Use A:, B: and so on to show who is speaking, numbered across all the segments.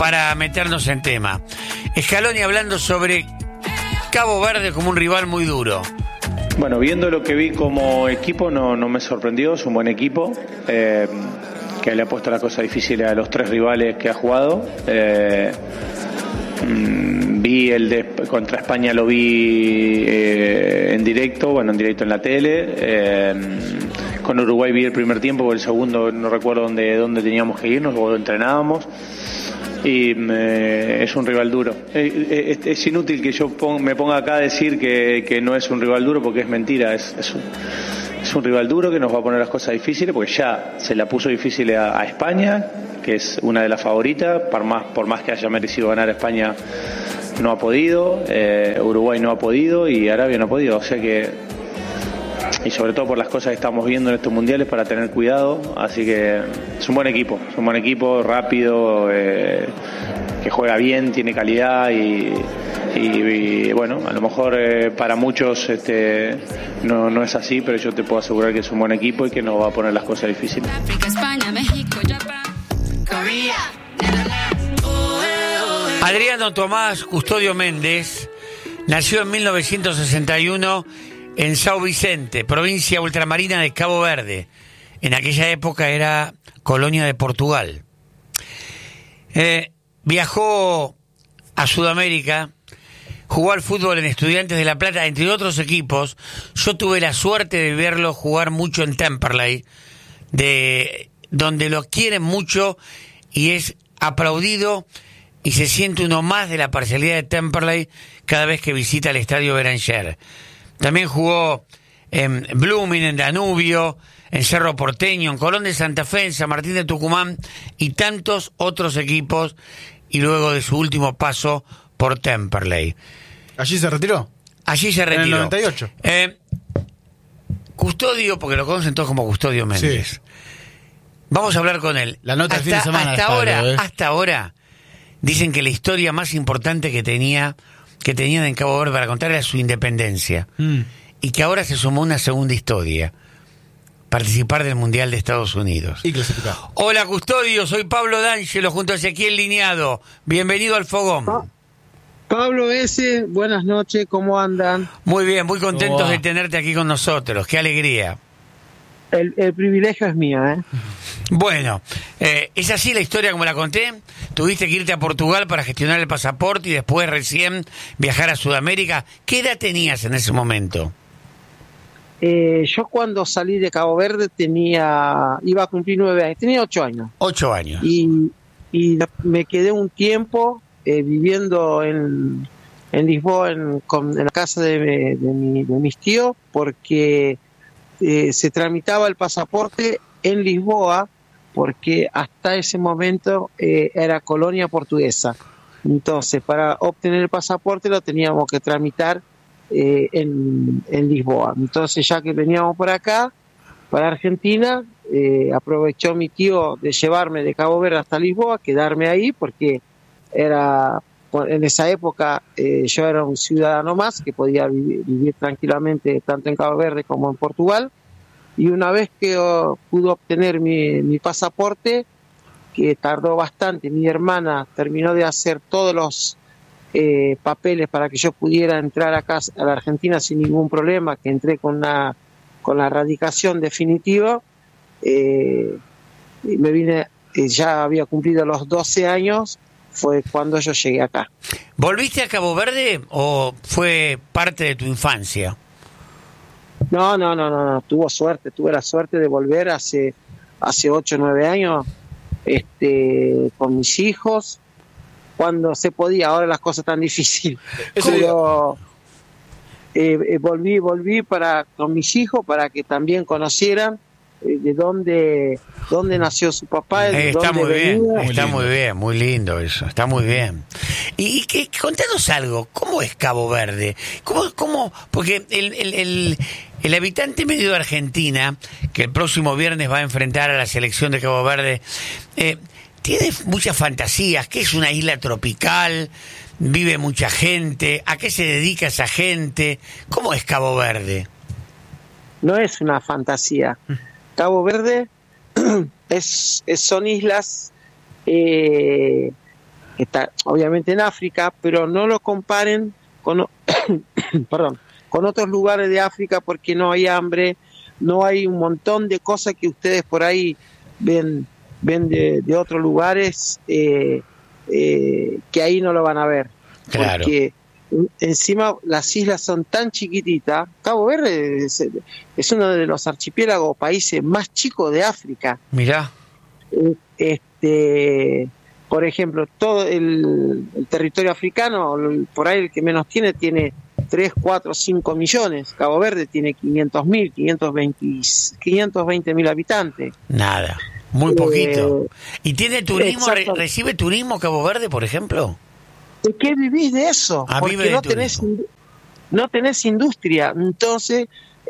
A: para meternos en tema. Scaloni hablando sobre Cabo Verde como un rival muy duro.
B: Bueno, viendo lo que vi como equipo no me sorprendió, es un buen equipo, que le ha puesto la cosa difícil a los 3 rivales que ha jugado. Vi contra España, lo vi en directo en la tele. Con Uruguay vi el primer tiempo, por el segundo no recuerdo dónde teníamos que irnos, luego entrenábamos. Y es un rival duro. Es inútil que yo me ponga acá a decir que no es un rival duro, porque es mentira. Es un rival duro que nos va a poner las cosas difíciles, porque ya se la puso difícil a España, que es una de las favoritas. Por más que haya merecido ganar España, no ha podido. Uruguay no ha podido y Arabia no ha podido. O sea que, y sobre todo por las cosas que estamos viendo en estos mundiales, para tener cuidado. Así que es un buen equipo, rápido, que juega bien, tiene calidad y bueno, a lo mejor para muchos no es así, pero yo te puedo asegurar que es un buen equipo y que nos va a poner las cosas difíciles.
A: Adriano Tomás Custodio Méndez nació en 1961 en São Vicente, provincia ultramarina de Cabo Verde. En aquella época era colonia de Portugal. Viajó a Sudamérica, jugó al fútbol en Estudiantes de La Plata, entre otros equipos. Yo tuve la suerte de verlo jugar mucho en Temperley, donde lo quieren mucho y es aplaudido y se siente uno más de la parcialidad de Temperley cada vez que visita el estadio Beranger. También jugó en Blooming, en Danubio, en Cerro Porteño, en Colón de Santa Fe, en San Martín de Tucumán y tantos otros equipos, y luego de su último paso por Temperley.
C: ¿Allí se retiró?
A: Allí se retiró.
C: En el 98.
A: Custodio, porque lo conocen todos como Custodio Méndez. Sí. Vamos a hablar con él.
C: La nota del fin de semana.
A: Hasta ahora, dicen que la historia más importante que tenían en Cabo Verde para contar era su independencia. Y que ahora se sumó una segunda historia: participar del Mundial de Estados Unidos.
C: Y clasificar.
A: Hola, Custodio, soy Pablo D'Angelo junto a Ezequiel Lineado. Bienvenido al Fogón.
D: Pablo S., buenas noches, ¿cómo andan?
A: Muy bien, muy contentos de tenerte aquí con nosotros. Qué alegría.
D: El privilegio es mío, ¿eh?
A: Bueno, ¿es así la historia como la conté? Tuviste que irte a Portugal para gestionar el pasaporte y después recién viajar a Sudamérica. ¿Qué edad tenías en ese momento?
D: Yo cuando salí de Cabo Verde iba a cumplir 9 años, tenía 8 años.
A: 8 años.
D: Y me quedé un tiempo viviendo en Lisboa, en la casa de mis tíos, porque se tramitaba el pasaporte en Lisboa, porque hasta ese momento era colonia portuguesa. Entonces, para obtener el pasaporte lo teníamos que tramitar en Lisboa. Entonces, ya que veníamos por acá, para Argentina, aprovechó mi tío de llevarme de Cabo Verde hasta Lisboa, quedarme ahí, porque en esa época yo era un ciudadano más que podía vivir tranquilamente tanto en Cabo Verde como en Portugal. Y una vez que pude obtener mi pasaporte, que tardó bastante, mi hermana terminó de hacer todos los papeles para que yo pudiera entrar acá a la Argentina sin ningún problema, que entré con la radicación definitiva, y me vine, ya había cumplido los 12 años, fue cuando yo llegué acá.
A: ¿Volviste a Cabo Verde o fue parte de tu infancia?
D: No, tuve la suerte de volver hace 8 o 9 años, con mis hijos, cuando se podía. Ahora las cosas están difíciles. Pero volví con mis hijos para que también conocieran de dónde nació su papá.
A: Está muy bien, muy lindo eso, está muy bien. Y contanos algo, ¿cómo es Cabo Verde? ¿Cómo? Porque el habitante medio de Argentina, que el próximo viernes va a enfrentar a la selección de Cabo Verde, tiene muchas fantasías. ¿Qué es una isla tropical? ¿Vive mucha gente? ¿A qué se dedica esa gente? ¿Cómo es Cabo Verde?
D: No es una fantasía. Cabo Verde son islas que que está obviamente en África, pero no lo comparen con perdón, con otros lugares de África, porque no hay hambre, no hay un montón de cosas que ustedes por ahí ven de otros lugares, que ahí no lo van a ver.
A: Claro.
D: Porque encima las islas son tan chiquititas. Cabo Verde es uno de los archipiélagos, países más chicos de África.
A: Mirá.
D: Por ejemplo, todo el territorio africano, por ahí el que menos tiene 3, 4, 5 millones. Cabo Verde tiene 500.000, 520.000 habitantes.
A: Nada, muy poquito. ¿Y tiene turismo?
D: Exacto.
A: ¿Recibe turismo Cabo Verde, por ejemplo?
D: ¿De qué vivís de eso? Porque no tenés industria. Entonces,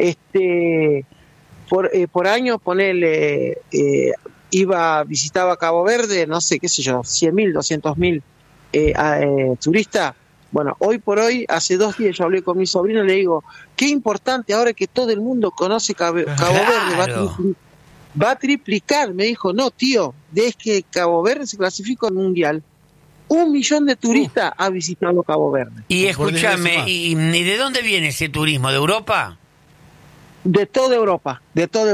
D: por año, ponele, visitaba Cabo Verde, no sé, qué sé yo, 100.000, 200.000 turistas. Bueno, hoy por hoy, hace 2 días yo hablé con mi sobrino y le digo, qué importante ahora que todo el mundo conoce Cabo Verde, va a triplicar. Me dijo, no, tío, desde que Cabo Verde se clasificó al Mundial, 1 millón de turistas ha visitado Cabo Verde.
A: Y escúchame, ¿y de dónde viene ese turismo? ¿De Europa?
D: De toda Europa, de toda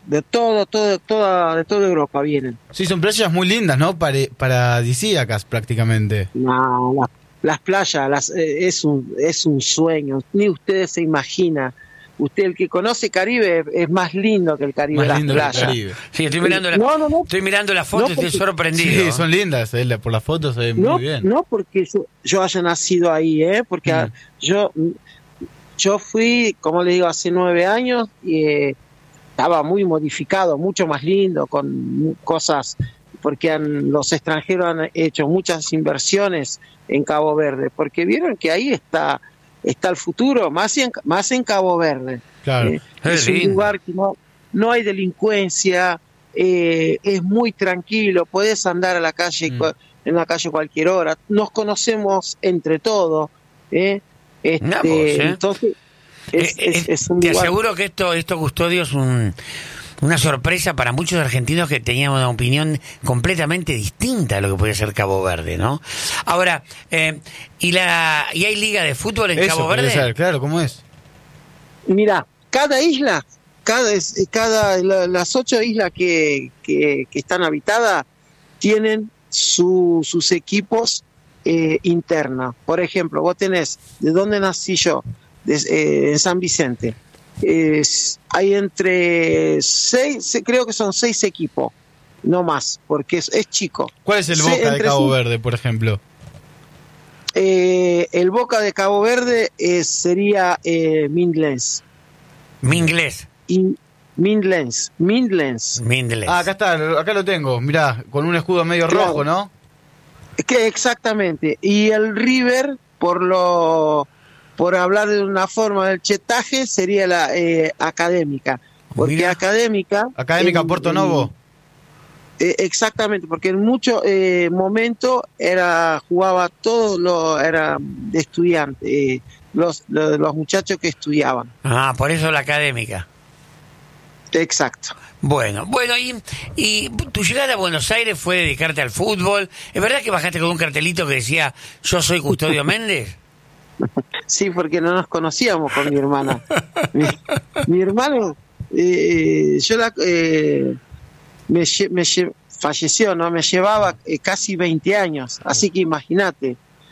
D: Europa vienen.
C: Sí, son playas muy lindas, ¿no? Paradisíacas prácticamente.
D: No, las playas, es un sueño, ni ustedes se imaginan. Usted, el que conoce Caribe, es más lindo que el Caribe, las playas.
A: Sí, estoy mirando estoy mirando las fotos y estoy sorprendido.
C: Sí, son lindas, por las fotos se ven muy bien.
D: No porque yo haya nacido ahí, porque yo fui, como le digo, hace 9 años y estaba muy modificado, mucho más lindo, con cosas, porque los extranjeros han hecho muchas inversiones en Cabo Verde, porque vieron que ahí está el futuro, más en Cabo Verde.
C: Claro.
D: Es un lugar que no hay delincuencia, es muy tranquilo, podés andar a la calle en la calle cualquier hora, nos conocemos entre todos, entonces es un
A: te
D: lugar.
A: aseguro que esto Custodio, es una sorpresa para muchos argentinos que teníamos una opinión completamente distinta a lo que podía ser Cabo Verde, ¿no? Ahora, ¿y hay liga de fútbol en Cabo Verde?
C: Ser, claro, ¿cómo es?
D: Mira, cada isla, las 8 islas que están habitadas tienen sus equipos internos. Por ejemplo, vos tenés, ¿de dónde nací yo? En San Vicente. Hay entre 6, creo que son 6 equipos, no más, porque es chico.
C: ¿Cuál es el Boca de Cabo Verde, por ejemplo?
D: El Boca de Cabo Verde sería Mindlens.
A: Mindlens.
D: Mindlens.
C: Ah, acá lo tengo, mirá, con un escudo medio rojo, ¿no?
D: Exactamente. Y el River, por hablar de una forma del chetaje, sería la Académica. Porque
A: Mira.
D: Académica
C: Porto Novo.
D: Exactamente, porque en muchos momentos jugaba era de estudiantes, los muchachos que estudiaban.
A: Ah, por eso la Académica.
D: Exacto.
A: Bueno, y tu llegada a Buenos Aires fue dedicarte al fútbol. ¿Es verdad que bajaste con un cartelito que decía yo soy Custodio Méndez?
D: Sí, porque no nos conocíamos con mi hermana. Mi hermano, falleció, ¿no? Me llevaba casi 20 años, así que imagínate.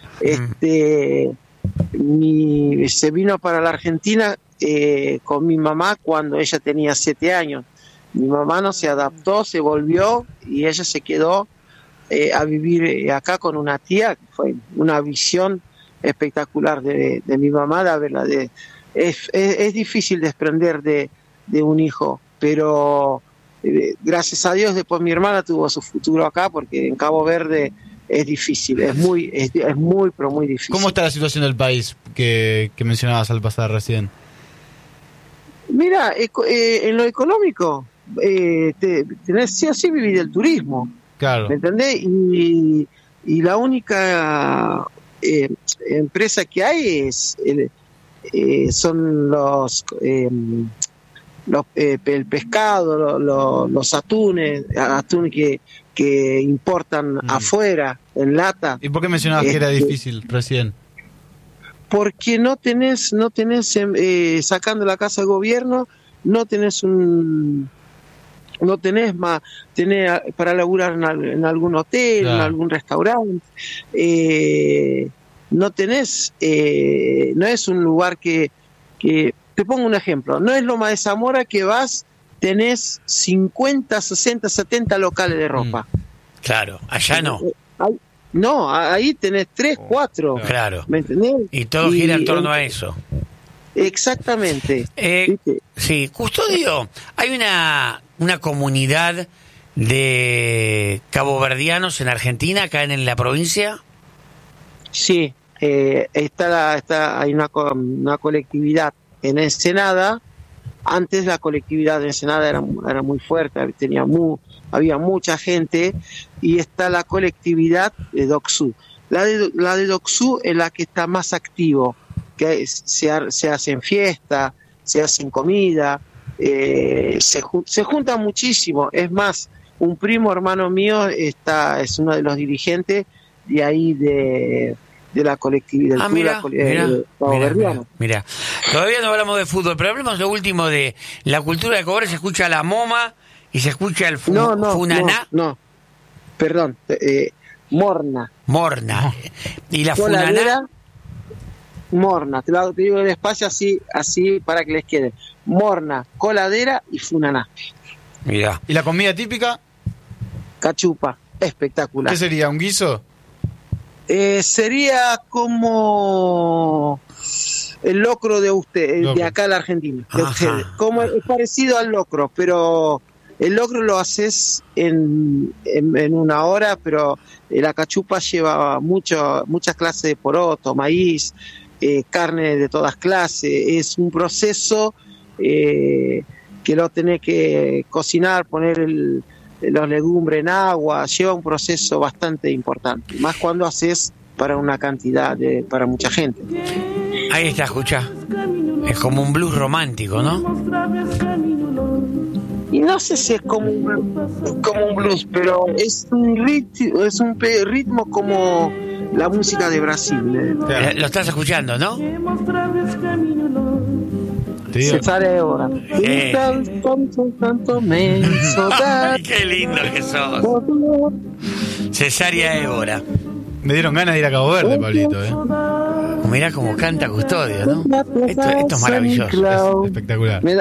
D: Se vino para la Argentina con mi mamá cuando ella tenía 7 años. Mi mamá no se adaptó, se volvió y ella se quedó a vivir acá con una tía, que fue una visión espectacular de mi mamá, la verdad. Es difícil desprender de un hijo, pero gracias a Dios después mi hermana tuvo su futuro acá, porque en Cabo Verde es difícil, es muy pero muy difícil.
C: ¿Cómo está la situación del país que mencionabas al pasar recién?
D: Mira, en lo económico tenés sí o sí vivir del turismo,
C: claro.
D: ¿me entendés? Y la única empresa que hay son el pescado, los atunes que importan afuera, en lata.
C: ¿Y por qué mencionabas que era difícil recién?
D: Porque no tenés sacando la casa de gobierno, no tenés para laburar en algún hotel,
C: claro,
D: en algún restaurante, no tenés, no es un lugar que te pongo un ejemplo, no es Loma de Zamora que vas, tenés 50, 60, 70 locales de ropa.
A: Claro, allá no.
D: No, ahí tenés 3, 4.
A: Claro.
D: ¿Me entendés?
A: Y todo gira en torno a eso.
D: Exactamente.
A: Sí, Custodio, hay una comunidad de caboverdianos en Argentina, acá en la provincia.
D: Sí, hay una colectividad en Ensenada. Antes la colectividad de Ensenada era muy fuerte, había mucha gente, y está la colectividad de Docsú. La de Docsú es la que está más activo, que se hacen fiestas, se hacen comida, se juntan muchísimo. Es más, un primo hermano mío es uno de los dirigentes de ahí de la colectividad.
A: Mira, todavía no hablamos de fútbol, pero hablemos lo último de la cultura de Cabo. Se escucha la moma y se escucha el funaná.
D: No, perdón, morna.
A: ¿Y la
D: Coladera,
A: funaná?
D: Morna, te digo despacio así para que les quede. Morna, coladera y funaná.
A: Mira.
C: ¿Y la comida típica?
D: Cachupa, espectacular.
C: ¿Qué sería, un guiso?
D: Sería como el locro de de acá en la Argentina, de ustedes. Como es parecido al locro, pero el locro lo haces en una hora, pero la cachupa lleva muchas clases de poroto, maíz, carne de todas clases. Es un proceso que lo tenés que cocinar, poner los legumbres en agua, lleva un proceso bastante importante, más cuando haces para una cantidad para mucha gente.
A: Ahí está, escucha. Es como un blues romántico, ¿no?
D: Y no sé si es como un blues, pero es un ritmo como la música de Brasil.
A: Lo estás escuchando, ¿no?
D: Cesárea Évora.
A: Ay, qué lindo que sos. Cesárea Évora.
C: Me dieron ganas de ir a Cabo Verde, Pablito,
A: Mirá cómo canta Custodio, ¿no? Esto es maravilloso.
C: Es espectacular.
D: Me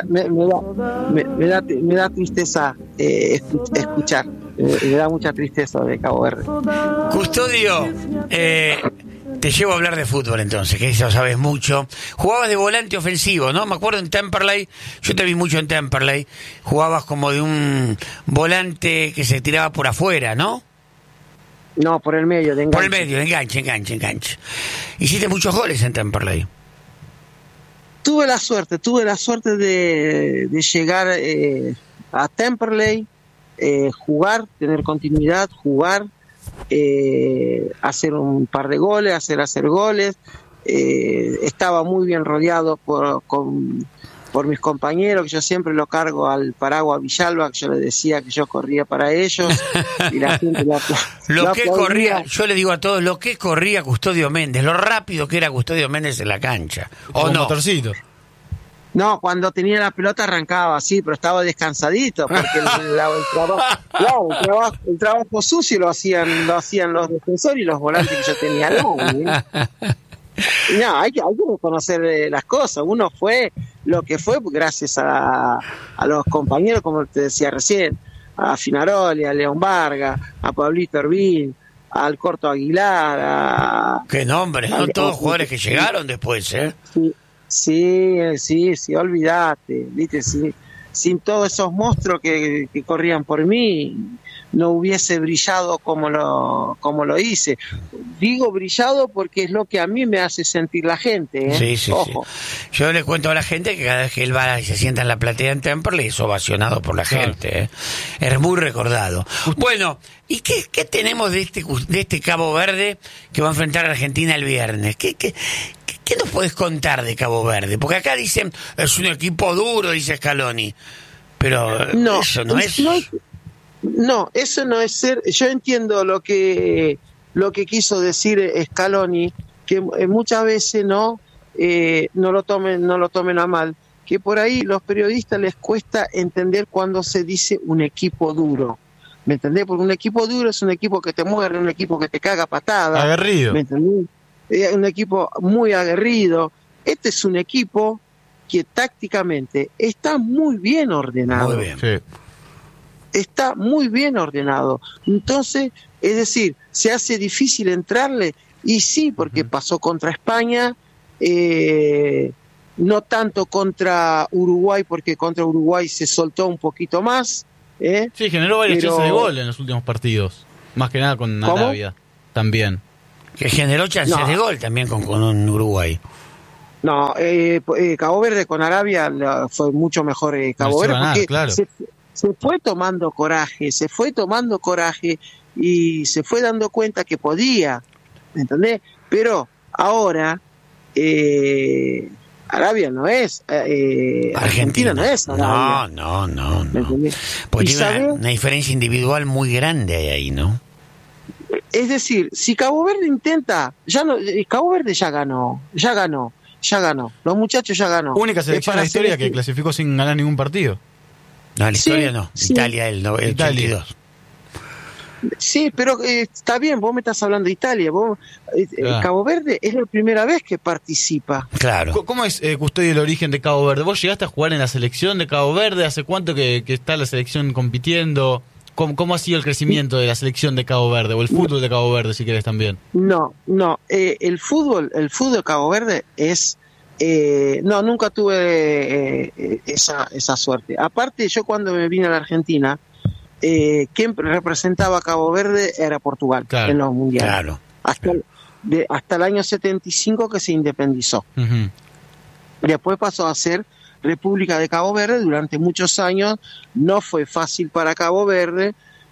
D: da tristeza escuchar. Me da mucha tristeza de Cabo Verde.
A: Custodio, te llevo a hablar de fútbol entonces, que eso sabes mucho. Jugabas de volante ofensivo, ¿no? Me acuerdo en Temperley, yo te vi mucho en Temperley, jugabas como de un volante que se tiraba por afuera, ¿no?
D: No, por el medio, de enganche.
A: Por el medio, enganche. Hiciste muchos goles en Temperley.
D: Tuve la suerte de llegar a Temperley, jugar, tener continuidad, jugar, hacer un par de goles, hacer goles. Estaba muy bien rodeado por mis compañeros, que yo siempre lo cargo al Paraguas Villalba, que yo le decía que yo corría para ellos, y la gente
A: lo que corría, yo le digo a todos, lo que corría Custodio Méndez, lo rápido que era Custodio Méndez en la cancha. ¿O no?
C: Motorcito.
D: No, cuando tenía la pelota arrancaba así, pero estaba descansadito, porque el trabajo sucio lo hacían los defensores y los volantes que yo tenía. No, hay que reconocer las cosas. Uno fue lo que fue gracias a los compañeros, como te decía recién, a Finaroli, a León Vargas, a Pablito Hervín, al Corto Aguilar.
A: Qué nombre, son todos jugadores que llegaron después, ¿eh?
D: Sí, olvídate, ¿viste? Sin todos esos monstruos que corrían por mí, no hubiese brillado como lo hice. Digo brillado porque es lo que a mí me hace sentir la gente, ¿eh?
A: Sí.
D: Ojo.
A: Yo le cuento a la gente que cada vez que él va y se sienta en la platea en Temperley es ovacionado por la gente, ¿eh? Es muy recordado. Bueno, ¿y qué tenemos de este Cabo Verde que va a enfrentar a Argentina el viernes? ¿Qué nos puedes contar de Cabo Verde? Porque acá dicen, es un equipo duro, dice Scaloni. Pero eso no es...
D: No, eso no es ser. Yo entiendo lo que quiso decir Scaloni, que muchas veces no lo tomen a mal, que por ahí los periodistas les cuesta entender cuando se dice un equipo duro. ¿Me entendés? Porque un equipo duro es un equipo que te muerde, un equipo que te caga patada.
C: Aguerrido.
D: ¿Me entendés? Un equipo muy aguerrido. Este es un equipo que tácticamente está muy bien ordenado.
A: Muy bien.
C: Sí.
D: Está muy bien ordenado. Entonces, es decir, se hace difícil entrarle, y sí, porque pasó contra España, no tanto contra Uruguay, porque contra Uruguay se soltó un poquito más.
C: Sí, generó varias
D: Pero-
C: chances de gol en los últimos partidos. Más que nada con
D: ¿Cómo?
C: Arabia también.
A: Que generó chances
D: No.
A: de gol también con un Uruguay.
D: No, Cabo Verde con Arabia fue mucho mejor Cabo
C: Mereció
D: Verde,
C: ganar,
D: porque
C: claro.
D: se fue tomando coraje y se fue dando cuenta que podía, ¿me entendés? Pero ahora Arabia no es, Argentina no es Arabia.
A: No.
D: ¿Me entendés?
A: Porque
D: ¿Y
A: tiene
D: sabe?
A: una diferencia individual muy grande ahí, ¿no?
D: Es decir, si Cabo Verde intenta, Cabo Verde ya ganó. Los muchachos ya ganó.
C: Única selección en
D: Para
C: la historia
D: hacer
C: que clasificó sin ganar ningún partido.
A: No, la
D: Sí,
A: historia no.
D: sí.
A: Italia, el
C: Italia.
A: 82.
D: Sí, pero está bien, vos me estás hablando de Italia.
C: Ah.
D: Cabo Verde es la primera vez que participa.
A: Claro.
C: ¿Cómo es, Custodio, el origen de Cabo Verde? ¿Vos llegaste a jugar en la selección de Cabo Verde? ¿Hace cuánto que está la selección compitiendo? ¿Cómo ha sido el crecimiento de la selección de Cabo Verde? O el fútbol de Cabo Verde, si querés también.
D: No, el fútbol de Cabo Verde es... no, nunca tuve esa suerte. Aparte, yo cuando me vine a la Argentina, quien representaba a Cabo Verde era Portugal,
C: Claro,
D: en los mundiales.
A: Claro.
D: Hasta el año 75 que se independizó.
C: Ujú.
D: Después pasó a ser República de Cabo Verde durante muchos años. No fue fácil para Cabo Verde,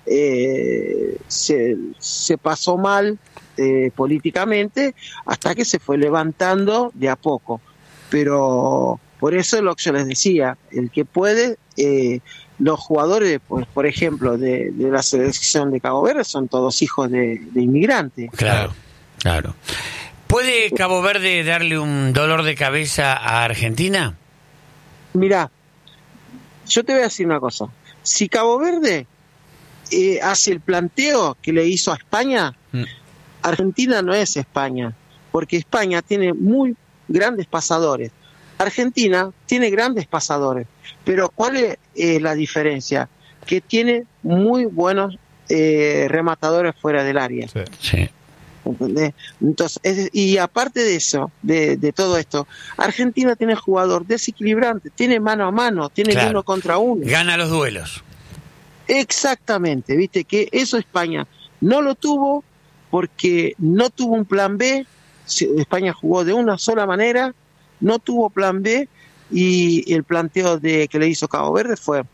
D: se pasó mal políticamente hasta que se fue levantando de a poco. Pero por eso es lo que yo les decía, el que puede, los jugadores, pues, por ejemplo, de la selección de Cabo Verde son todos hijos de inmigrantes.
A: Claro. ¿Puede Cabo Verde darle un dolor de cabeza a Argentina?
D: Mirá, yo te voy a decir una cosa. Si Cabo Verde hace el planteo que le hizo a España, Argentina no es España, porque España tiene muy grandes pasadores. Argentina tiene grandes pasadores, pero ¿cuál es la diferencia? Que tiene muy buenos rematadores fuera del área.
A: Sí.
D: ¿Entendés? Entonces, y aparte de eso, de todo esto, Argentina tiene jugador desequilibrante, tiene mano a mano, tiene
A: Claro.
D: uno contra uno.
A: Gana los duelos.
D: Exactamente, viste que eso España no lo tuvo porque no tuvo un plan B. España jugó de una sola manera, no tuvo plan B, y el planteo que le hizo Cabo Verde fue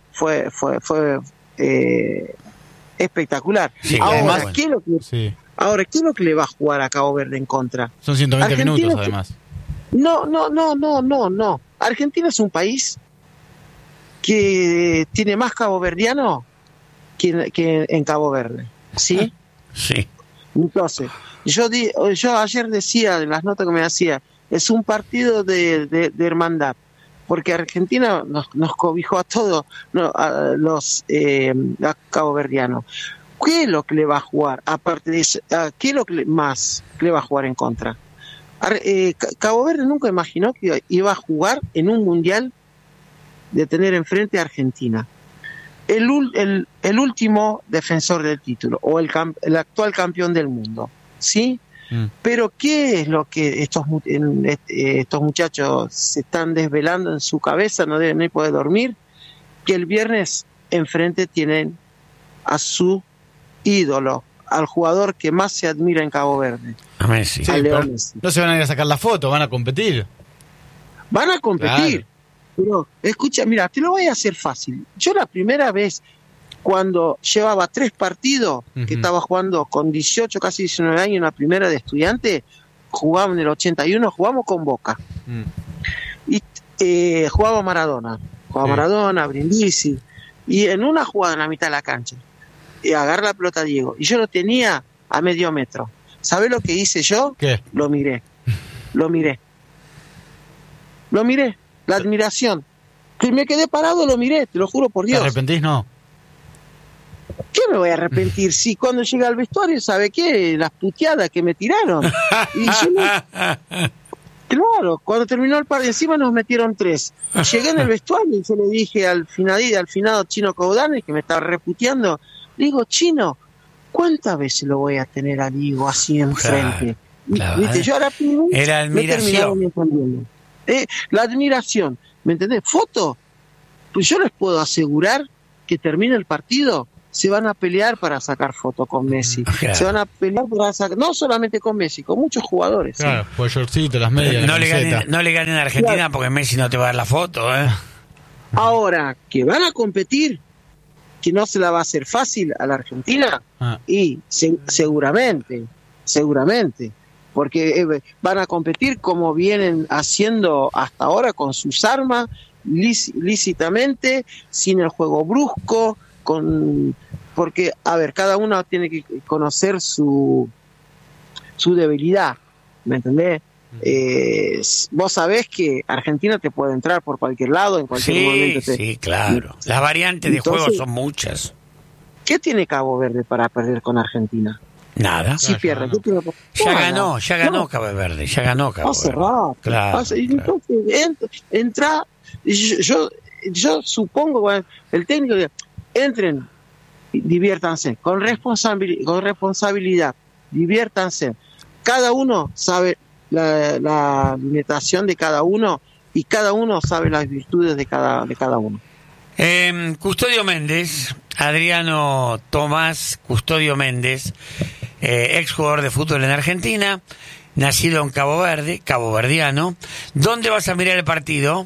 D: espectacular.
A: Sí,
D: Ahora,
A: además,
D: ¿qué es lo que
C: Sí.
D: Ahora, ¿qué es lo que le va a jugar a Cabo Verde en contra?
C: Son 120
D: Argentina
C: minutos,
D: es-
C: además.
D: No. Argentina es un país que tiene más caboverdiano que en Cabo Verde, ¿sí?
A: Sí.
D: Entonces, yo ayer decía, en las notas que me hacía, es un partido de hermandad, porque Argentina nos cobijó a todos, a los caboverdianos. ¿Qué es lo que le va a jugar? Aparte de eso, ¿qué es lo que más le va a jugar en contra? Cabo Verde nunca imaginó que iba a jugar en un mundial de tener enfrente a Argentina. El último defensor del título, o el actual campeón del mundo, ¿sí? Pero ¿qué es lo que estos muchachos se están desvelando en su cabeza? No deben ni poder dormir. Que el viernes enfrente tienen a su ídolo, al jugador que más se admira en Cabo Verde.
A: A Messi.
C: Sí,
D: a Leo
C: pero
D: Messi.
C: no se van a ir a sacar la foto, van a competir.
D: Van a competir.
C: Claro.
D: Pero, escucha, mira, te lo voy a hacer fácil. Yo la primera vez, cuando llevaba 3 partidos, que
C: Ujú.
D: estaba jugando con 18, casi 19 años en la primera de estudiante, jugaba en el 81, jugamos con Boca. Y jugaba Maradona. Jugaba
C: Sí.
D: Maradona, Brindisi. Y en una jugada en la mitad de la cancha, y agarra la pelota Diego, y yo lo tenía a medio metro. ¿Sabés lo que hice yo?
C: ¿Qué?
D: Lo miré. La admiración. Que me quedé parado, lo miré, te lo juro por
C: ¿Te
D: Dios.
C: arrepentís? No.
D: ¿Qué me voy a arrepentir? Si cuando llegué al vestuario, ¿sabe qué? Las puteadas que me tiraron. Y yo claro, cuando terminó el partido, encima nos metieron 3. Llegué en el vestuario y yo le dije al finado Chino Caudanes, que me estaba reputeando, le digo, Chino, ¿cuántas veces lo voy a tener a Diego así enfrente?
A: Claro,
D: ¿Viste? Yo ahora
A: era admiración.
D: La admiración, ¿me entendés? Foto, pues yo les puedo asegurar que termine el partido, se van a pelear para sacar foto con Messi.
A: Claro.
D: Se van a pelear para sacar, no solamente con Messi, con muchos jugadores.
C: Claro, por el shortcito, las medias.
A: No le ganen a Argentina, claro, porque Messi no te va a dar la foto, ¿eh?
D: Ahora, que van a competir, que no se la va a hacer fácil a la Argentina, y seguramente, porque van a competir como vienen haciendo hasta ahora con sus armas, lícitamente, sin el juego brusco, porque, a ver, cada uno tiene que conocer su debilidad, ¿me entendés? Vos sabés que Argentina te puede entrar por cualquier lado, en cualquier momento.
A: Sí, claro. Las variantes de juego son muchas.
D: ¿Qué tiene Cabo Verde para perder con Argentina?
A: Nada.
D: Si pierde,
A: ya ganó Cabo Verde, ya ganó Cabo Verde.
D: Hace rato.
A: Claro.
D: Entonces, entra, yo supongo, bueno, el técnico dice, entren, diviértanse, con responsabilidad, diviértanse. Cada uno sabe la limitación de cada uno y cada uno sabe las virtudes de cada uno.
A: Custodio Méndez, Adriano Tomás Custodio Méndez, ex jugador de fútbol en Argentina, nacido en Cabo Verde, caboverdiano. ¿Dónde vas a mirar el partido?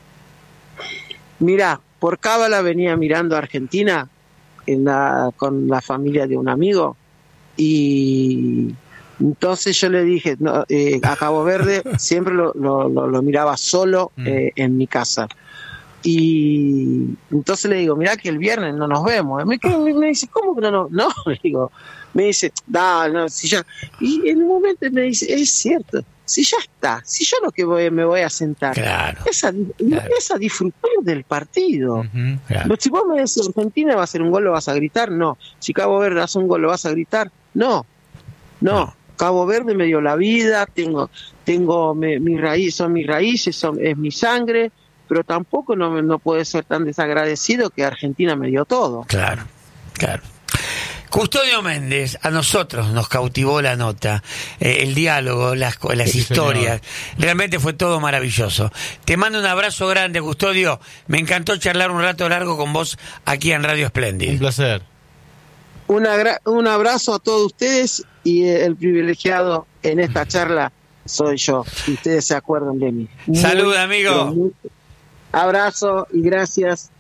D: Mirá, por cábala venía mirando a Argentina con la familia de un amigo, y entonces yo le dije, a Cabo Verde siempre lo miraba solo en mi casa. Y entonces le digo, mirá que el viernes no nos vemos. Me dice, ¿cómo que no? No, le digo, me dice, no, si ya. Y en un momento me dice, es cierto, si ya está, si yo lo que me voy a sentar,
A: claro,
D: es a disfrutar del partido.
A: Claro.
D: Si vos me decís, Argentina va a hacer un gol, lo vas a gritar, no. Si Cabo Verde hace un gol, lo vas a gritar, no. Cabo Verde me dio la vida, tengo mis raíces, es mi sangre, pero tampoco no puede ser tan desagradecido que Argentina me dio todo.
A: Claro. Custodio Méndez, a nosotros nos cautivó la nota, el diálogo, las historias. Realmente fue todo maravilloso. Te mando un abrazo grande, Custodio. Me encantó charlar un rato largo con vos aquí en Radio Splendid.
C: Un placer.
D: Un abrazo a todos ustedes, y el privilegiado en esta charla soy yo. Si ustedes se acuerdan de mí.
A: Salud, amigo.
D: Abrazo y gracias.